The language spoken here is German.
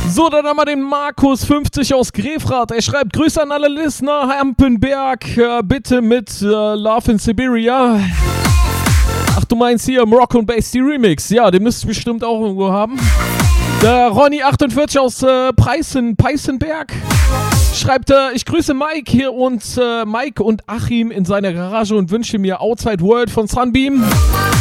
So, dann haben wir den Markus 50 aus Grefrath. Er schreibt, Grüße an alle Listener, Hampenberg, bitte mit Love in Siberia. Ach, du meinst hier Morocco Bass, die Remix. Ja, den müsst ihr bestimmt auch irgendwo haben. Der Ronny 48 aus Peißenberg schreibt, ich grüße Mike hier und Mike und Achim in seiner Garage und wünsche mir Outside World von Sunbeam.